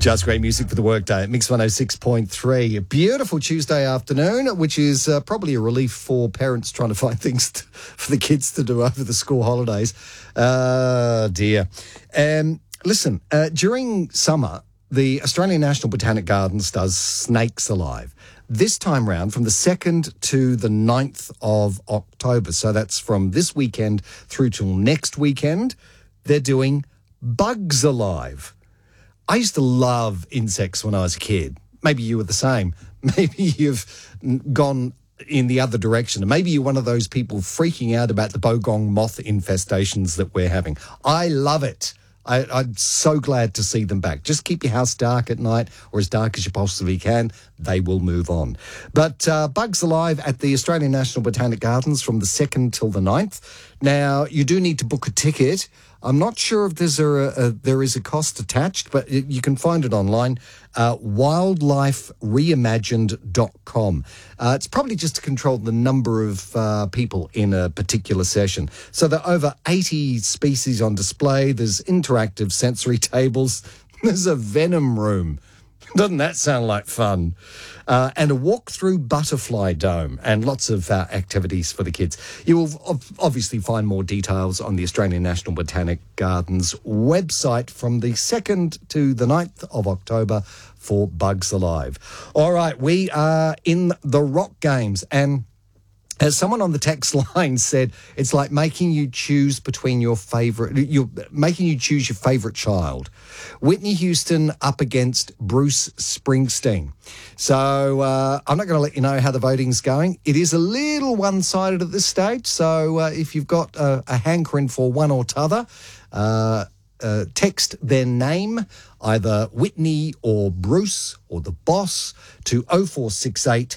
Just great music for the workday at Mix 106.3. A beautiful Tuesday afternoon, which is probably a relief for parents trying to find things for the kids to do over the school holidays. Dear. Listen, during summer, the Australian National Botanic Gardens does Snakes Alive. This time round, from the 2nd to the 9th of October, so that's from this weekend through till next weekend, they're doing Bugs Alive. I used to love insects when I was a kid. Maybe you were the same. Maybe you've gone in the other direction. Maybe you're one of those people freaking out about the bogong moth infestations that we're having. I love it. I'm so glad to see them back. Just keep your house dark at night, or as dark as you possibly can. They will move on. But Bugs Alive at the Australian National Botanic Gardens from the 2nd till the 9th. Now, you do need to book a ticket. I'm not sure if there is a cost attached, but you can find it online, wildlifereimagined.com. It's probably just to control the number of people in a particular session. So there are over 80 species on display. There's interactive sensory tables. There's a venom room. Doesn't that sound like fun? And a walk-through butterfly dome and lots of activities for the kids. You will obviously find more details on the Australian National Botanic Gardens website from the 2nd to the 9th of October for Bugs Alive. All right, we are in the Rock Games, and as someone on the text line said, it's like making you choose between making you choose your favourite child. Whitney Houston up against Bruce Springsteen. So I'm not going to let you know how the voting's going. It is a little one-sided at this stage. So if you've got a hankering for one or t'other, text their name, either Whitney or Bruce or the boss, to 0468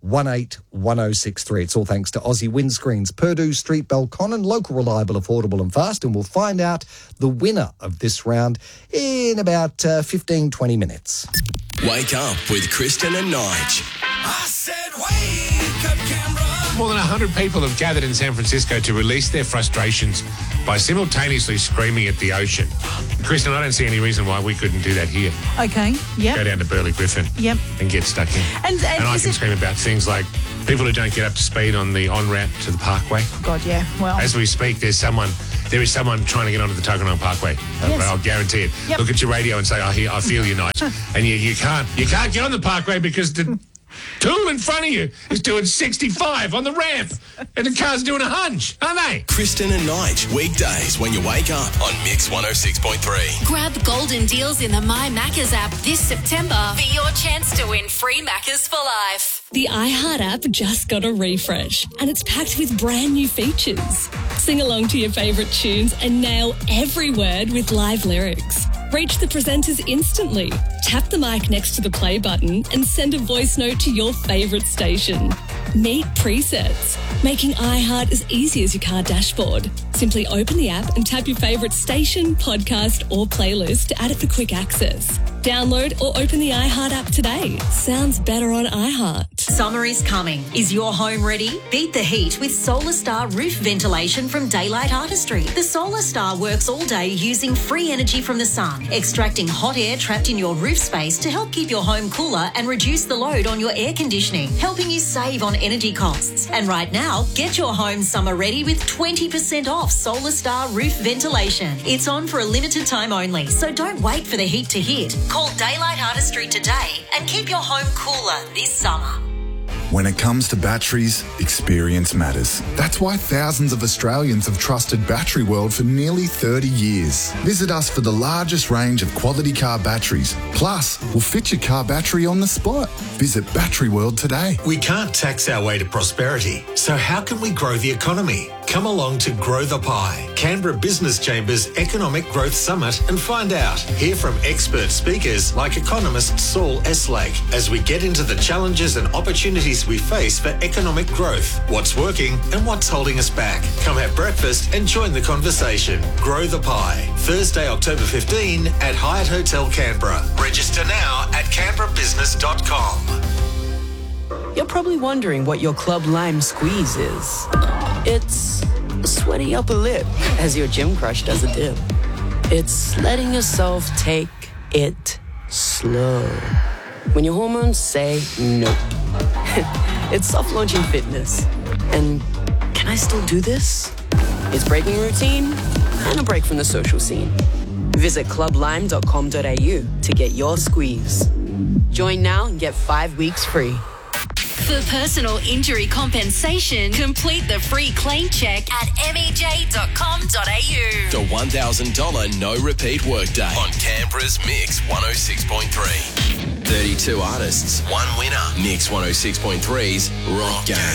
181063. It's all thanks to Aussie Windscreens, Purdue Street, Belconnen, local, reliable, affordable and fast. And we'll find out the winner of this round in about 15-20 minutes. Wake up with Kristen and Nige. I said wake up, Canberra. More than 100 people have gathered in San Francisco to release their frustrations by simultaneously screaming at the ocean. Kristen, I don't see any reason why we couldn't do that here. Okay, yep. Go down to Burley Griffin and get stuck in. And I can scream about things like people who don't get up to speed on the on-ramp to the Parkway. God, yeah. Well, as we speak, there is someone trying to get onto the Tuggeranong Parkway. Yes. I'll guarantee it. Yep. Look at your radio and say, I feel you, Nige. And you can't get on the Parkway because the tool in front of you is doing 65 on the ramp and the car's doing a hunch, aren't they? Kristen and Nige, weekdays when you wake up on Mix 106.3. Grab golden deals in the My Maccas app this September for your chance to win free Maccas for life. The iHeart app just got a refresh and it's packed with brand new features. Sing along to your favourite tunes and nail every word with live lyrics. Reach the presenters instantly. Tap the mic next to the play button and send a voice note to your favourite station. Meet presets, making iHeart as easy as your car dashboard. Simply open the app and tap your favourite station, podcast or playlist to add it for quick access. Download or open the iHeart app today. Sounds better on iHeart. Summer is coming. Is your home ready? Beat the heat with Solar Star roof ventilation from Daylight Artistry. The Solar Star works all day using free energy from the sun, extracting hot air trapped in your roof space to help keep your home cooler and reduce the load on your air conditioning, helping you save on energy costs. And right now, get your home summer ready with 20% off Solar Star roof ventilation. It's on for a limited time only, so don't wait for the heat to hit. Call Daylight Artistry today and keep your home cooler this summer. When it comes to batteries, experience matters. That's why thousands of Australians have trusted Battery World for nearly 30 years. Visit us for the largest range of quality car batteries. Plus, we'll fit your car battery on the spot. Visit Battery World today. We can't tax our way to prosperity, so how can we grow the economy? Come along to Grow the Pie, Canberra Business Chamber's Economic Growth Summit, and find out. Hear from expert speakers like economist Saul Eslake as we get into the challenges and opportunities we face for economic growth, what's working and what's holding us back. Come have breakfast and join the conversation. Grow the Pie, Thursday, October 15 at Hyatt Hotel Canberra. Register now at canberrabusiness.com. You're probably wondering what your Club Lime squeeze is. It's a sweaty upper lip as your gym crush does a dip. It's letting yourself take it slow. When your hormones say no. It's soft launching fitness. And can I still do this? It's breaking routine and a break from the social scene. Visit clublime.com.au to get your squeeze. Join now and get 5 weeks free. For personal injury compensation, complete the free claim check at mej.com.au. The $1,000 no repeat workday on Canberra's Mix 106.3. 32 artists, one winner. Mix 106.3's Rock Game.